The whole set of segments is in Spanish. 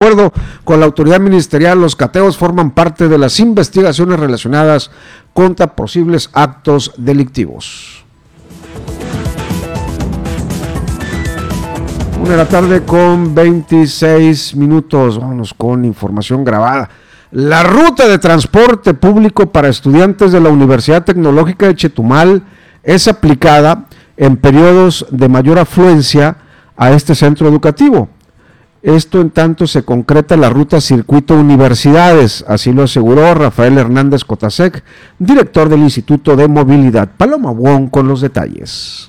acuerdo con la autoridad ministerial, los cateos forman parte de las investigaciones relacionadas contra posibles actos delictivos. 1:26 p.m. Vámonos con información grabada. La ruta de transporte público para estudiantes de la Universidad Tecnológica de Chetumal es aplicada en periodos de mayor afluencia a este centro educativo. Esto en tanto se concreta la ruta Circuito Universidades, así lo aseguró Rafael Hernández Cotasec, director del Instituto de Movilidad. Paloma Wong con los detalles.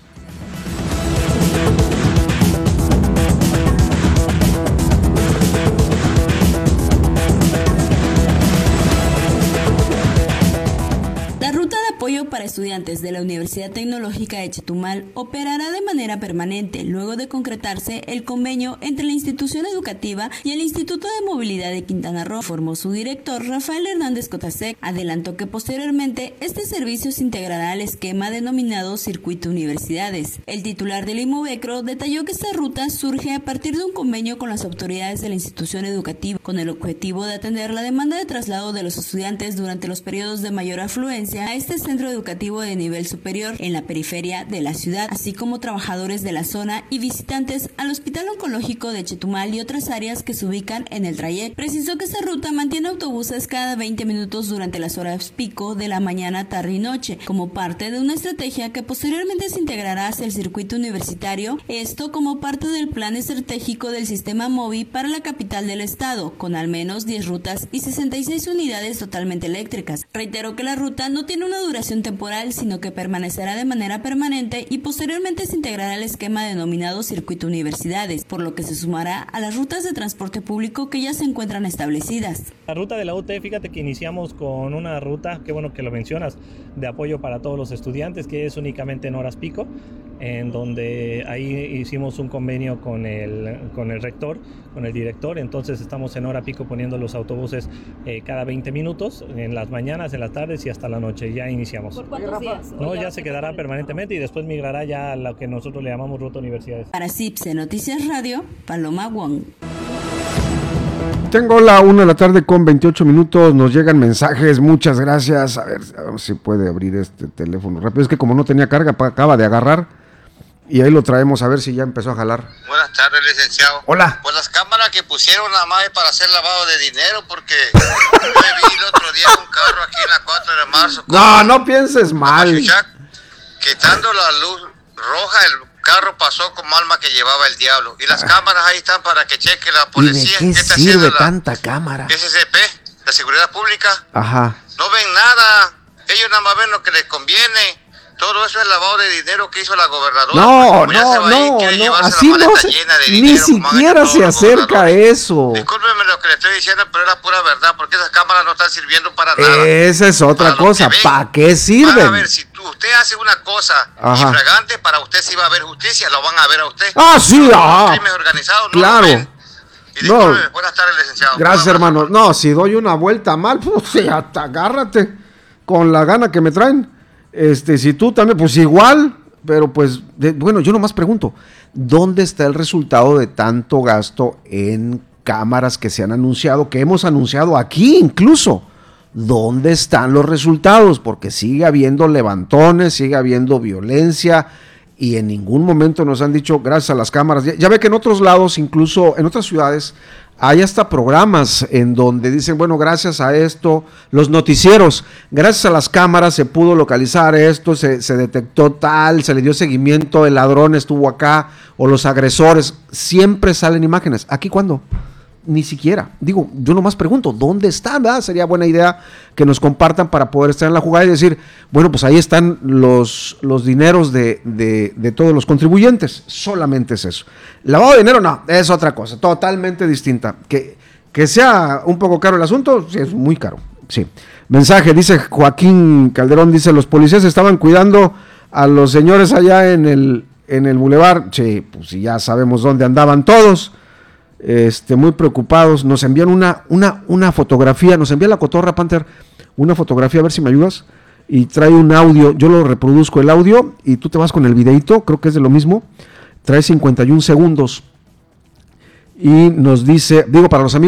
Para estudiantes de la Universidad Tecnológica de Chetumal operará de manera permanente luego de concretarse el convenio entre la institución educativa y el Instituto de Movilidad de Quintana Roo, informó su director Rafael Hernández Cotasec. Adelantó que posteriormente este servicio se integrará al esquema denominado Circuito Universidades. El titular del IMOVECRO detalló que esta ruta surge a partir de un convenio con las autoridades de la institución educativa con el objetivo de atender la demanda de traslado de los estudiantes durante los periodos de mayor afluencia a este centro educativo de nivel superior en la periferia de la ciudad, así como trabajadores de la zona y visitantes al Hospital Oncológico de Chetumal y otras áreas que se ubican en el trayecto. Precisó que esta ruta mantiene autobuses cada 20 minutos durante las horas pico de la mañana, tarde y noche, como parte de una estrategia que posteriormente se integrará hacia el circuito universitario, esto como parte del plan estratégico del sistema MOVI para la capital del estado, con al menos 10 rutas y 66 unidades totalmente eléctricas. Reiteró que la ruta no tiene una duración temporal, sino que permanecerá de manera permanente y posteriormente se integrará al esquema denominado Circuito Universidades, por lo que se sumará a las rutas de transporte público que ya se encuentran establecidas. La ruta de la UT, fíjate que iniciamos con una ruta, qué bueno que lo mencionas, de apoyo para todos los estudiantes, que es únicamente en horas pico, en donde ahí hicimos un convenio con el rector, con el director. Entonces estamos en hora pico poniendo los autobuses cada 20 minutos, en las mañanas, en las tardes y hasta la noche. Ya iniciamos. ¿Por cuántos días? No, ya se quedará permanentemente y después migrará ya a lo que nosotros le llamamos Ruta Universidades. Para CIPSE Noticias Radio, Paloma Wong. Tengo la 1:28 p.m, nos llegan mensajes, muchas gracias. A ver si puede abrir este teléfono rápido, es que como no tenía carga, acaba de agarrar y ahí lo traemos a ver si ya empezó a jalar. Buenas tardes, licenciado. Hola. Pues las cámaras que pusieron nada más para hacer lavado de dinero, porque yo vi el otro día un carro aquí en la 4 de marzo. No pienses mal. Quitando la luz roja, el carro pasó como alma que llevaba el diablo. Y las cámaras ahí están para que cheque la policía. ¿Y de qué sirve tanta cámara? SCP, la seguridad pública. Ajá. No ven nada. Ellos nada más ven lo que les conviene. Todo eso es lavado de dinero que hizo la gobernadora. No, así no se, ni siquiera se acerca a eso. Discúlpeme lo que le estoy diciendo, pero es la pura verdad, porque esas cámaras no están sirviendo para nada. Esa es otra cosa, ¿para qué sirven? A ver, si usted hace una cosa infragante, para usted sí va a haber justicia, lo van a ver a usted. Sí, Crimen organizado, no claro. Buenas tardes, licenciado. Gracias, hermano. No, si doy una vuelta mal, pues hasta agárrate con la gana que me traen. Si tú también, pues igual, pero pues, bueno, yo nomás pregunto, ¿dónde está el resultado de tanto gasto en cámaras que se han anunciado, que hemos anunciado aquí incluso? ¿Dónde están los resultados? Porque sigue habiendo levantones, sigue habiendo violencia y en ningún momento nos han dicho, gracias a las cámaras. Ya ve que en otros lados, incluso en otras ciudades, hay hasta programas en donde dicen, bueno, gracias a esto, los noticieros, gracias a las cámaras se pudo localizar esto, se detectó tal, se le dio seguimiento, el ladrón estuvo acá, o los agresores, siempre salen imágenes. ¿Aquí cuándo? Ni siquiera. Digo, yo nomás pregunto, ¿dónde están? ¿Verdad? Sería buena idea que nos compartan para poder estar en la jugada y decir, bueno, pues ahí están los dineros de todos los contribuyentes. Solamente es eso. Lavado de dinero, no, es otra cosa, totalmente distinta. Que sea un poco caro el asunto, sí, es muy caro. Sí. Mensaje, dice Joaquín Calderón, dice, los policías estaban cuidando a los señores allá en el bulevar. Sí, pues ya sabemos dónde andaban todos. Muy preocupados, nos envían una fotografía, nos envía la Cotorra Panther una fotografía, a ver si me ayudas, y trae un audio, yo lo reproduzco el audio y tú te vas con el videito, creo que es de lo mismo, trae 51 segundos y nos dice, digo para los amigos